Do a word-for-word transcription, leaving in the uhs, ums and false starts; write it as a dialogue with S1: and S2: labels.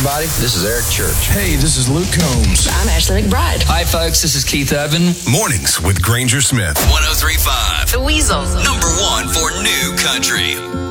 S1: everybody. This is Eric Church.
S2: Hey, this is Luke Combs.
S3: I'm Ashley McBride.
S4: Hi, folks. This is Keith Urban.
S5: Mornings with Granger Smith.
S6: one oh three point five.
S3: The Weasel.
S6: Number one for new country.